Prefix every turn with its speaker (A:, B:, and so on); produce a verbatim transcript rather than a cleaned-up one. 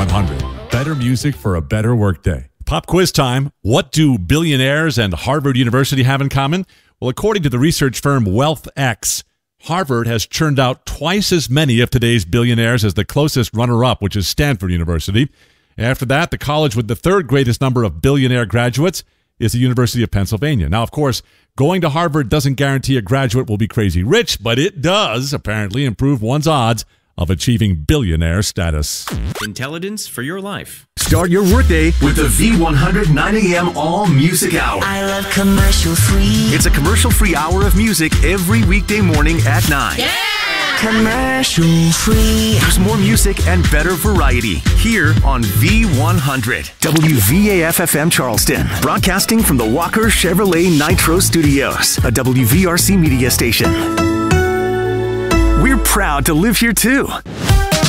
A: one hundred. Better music for a better workday. Pop quiz time. What do billionaires and Harvard University have in common? Well, according to the research firm WealthX, Harvard has churned out twice as many of today's billionaires as the closest runner-up, which is Stanford University. After that, the college with the third greatest number of billionaire graduates is the University of Pennsylvania. Now, of course, going to Harvard doesn't guarantee a graduate will be crazy rich, but it does apparently improve one's odds of achieving billionaire status.
B: Intelligence for your life.
C: Start your workday with the V one hundred nine A M All Music Hour.
D: I love commercial free.
C: It's a commercial-free hour of music every weekday morning at nine.
D: Yeah! Commercial free.
C: There's more music and better variety here on V one hundred. W V A F F M Charleston. Broadcasting from the Walker Chevrolet Nitro Studios, a W V R C media station. We're proud to live here too.